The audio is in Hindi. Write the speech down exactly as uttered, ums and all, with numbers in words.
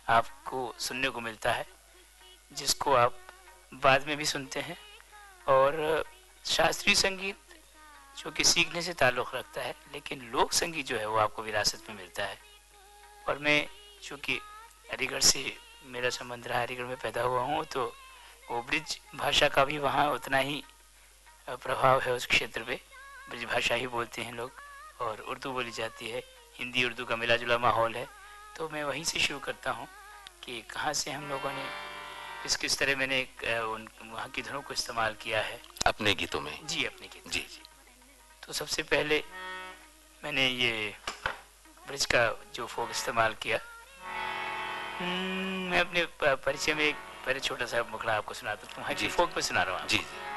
आपको सुनने को मिलता है, जिसको आप बाद में भी सुनते हैं। और शास्त्रीय संगीत जो कि सीखने से ताल्लुक़ रखता है, लेकिन लोक संगीत जो है वो आपको विरासत में मिलता है। और मैं चूँकि अलीगढ़ से मेरा संबंध रहा, अलीगढ़ में पैदा हुआ हूँ, तो वो ब्रिज भाषा का भी वहाँ उतना ही प्रभाव है उस क्षेत्र पे। ब्रिज भाषा ही बोलते हैं लोग और उर्दू बोली जाती है, हिंदी उर्दू का मिला जुला माहौल है। तो मैं वहीं से शुरू करता हूँ कि कहाँ से हम लोगों ने किस किस तरह मैंने उन वहाँ की धुनों को इस्तेमाल किया है अपने गीतों में। जी, अपने गीतों जी जी तो सबसे पहले मैंने ये ब्रिज का जो फोक इस्तेमाल किया, मैं अपने परिचय में एक पहले छोटा सा मुखड़ा आपको सुनाता हूँ। हाँ जी, फोक पे सुना रहा हूँ। जी जी